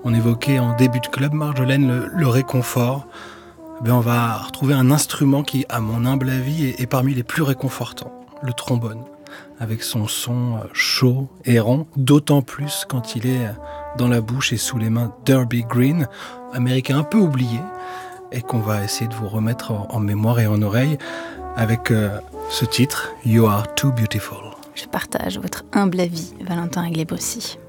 On évoquait en début de club, Marjolaine, le réconfort. On va retrouver un instrument qui, à mon humble avis, est parmi les plus réconfortants, le trombone, avec son son chaud et rond, d'autant plus quand il est dans la bouche et sous les mains d'Herbie Green, américain un peu oublié, et qu'on va essayer de vous remettre en mémoire et en oreille avec ce titre, You Are Too Beautiful. Je partage votre humble avis, Valentin Aglébossi.